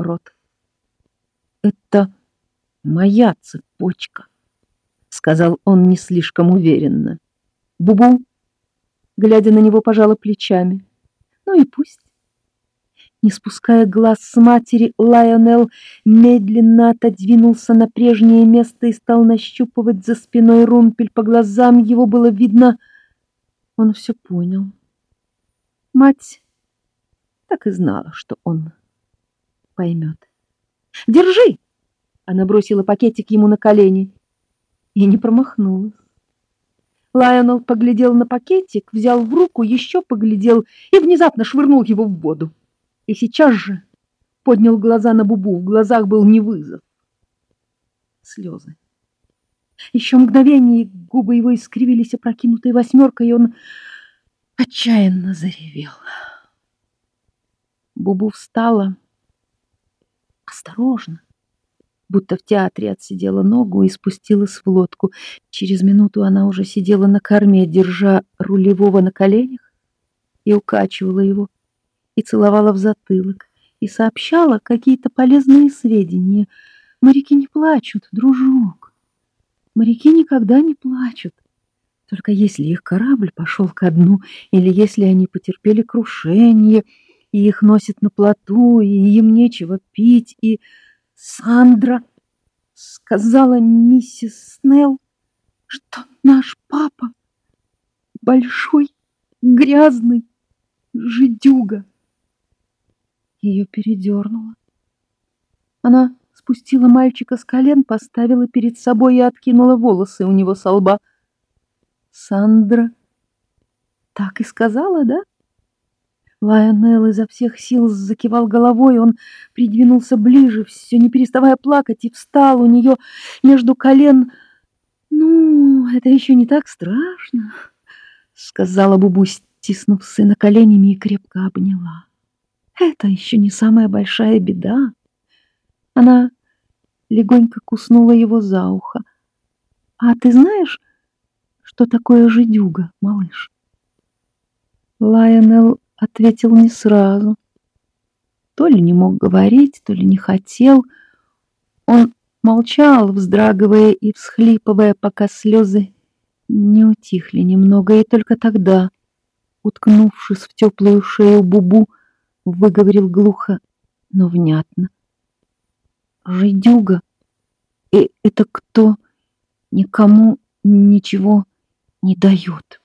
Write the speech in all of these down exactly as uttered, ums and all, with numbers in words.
рот. «Это моя цепочка», — сказал он не слишком уверенно. Бубу, глядя на него, пожала плечами. «Ну и пусть». Не спуская глаз с матери, Лайонел медленно отодвинулся на прежнее место и стал нащупывать за спиной румпель. По глазам его было видно, он все понял. Мать так и знала, что он поймет. «Держи!» — она бросила пакетик ему на колени и не промахнулась. Лайонел поглядел на пакетик, взял в руку, еще поглядел и внезапно швырнул его в воду. И сейчас же поднял глаза на Бубу. В глазах был не вызов, слезы. Еще мгновение, губы его искривились опрокинутой восьмеркой, и он отчаянно заревел. Бубу встала осторожно, будто в театре отсидела ногу и спустилась в лодку. Через минуту она уже сидела на корме, держа рулевого на коленях, и укачивала его, и целовала в затылок, и сообщала какие-то полезные сведения. Моряки не плачут, дружок. Моряки никогда не плачут. Только если их корабль пошел ко дну, или если они потерпели крушение, и их носят на плоту, и им нечего пить, и... «Сандра», — сказала миссис Снелл, — «что наш папа большой, грязный жидюга». Ее передернуло. Она спустила мальчика с колен, поставила перед собой и откинула волосы у него со лба. «Сандра так и сказала, да?» Лайонел изо всех сил закивал головой, он придвинулся ближе, все не переставая плакать, и встал у нее между колен. «Ну, это еще не так страшно», — сказала Бубу, стиснув сына коленями, и крепко обняла. «Это еще не самая большая беда». Она легонько куснула его за ухо. «А ты знаешь, что такое жидюга, малыш?» Лайонел ответил не сразу. То ли не мог говорить, то ли не хотел. Он молчал, вздрагивая и всхлипывая, пока слезы не утихли немного, и только тогда, уткнувшись в теплую шею Бубу, выговорил глухо, но внятно: «Жидюга, и это кто никому ничего не дает».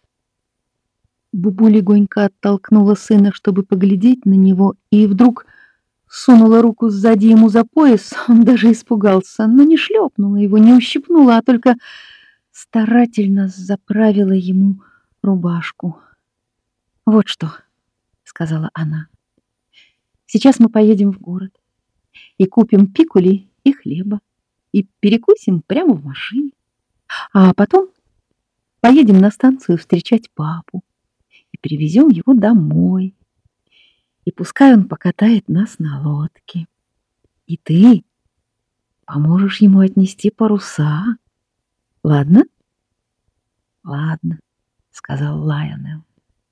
Бубу легонько оттолкнула сына, чтобы поглядеть на него, и вдруг сунула руку сзади ему за пояс. Он даже испугался, но не шлепнула его, не ущипнула, а только старательно заправила ему рубашку. «Вот что», — сказала она, — «сейчас мы поедем в город и купим пикули и хлеба, и перекусим прямо в машине, а потом поедем на станцию встречать папу и привезем его домой. И пускай он покатает нас на лодке. И ты поможешь ему отнести паруса. Ладно?» «Ладно», — сказал Лайонел.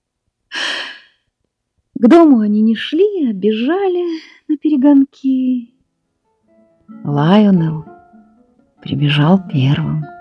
К дому они не шли, а бежали наперегонки. Лайонел прибежал первым.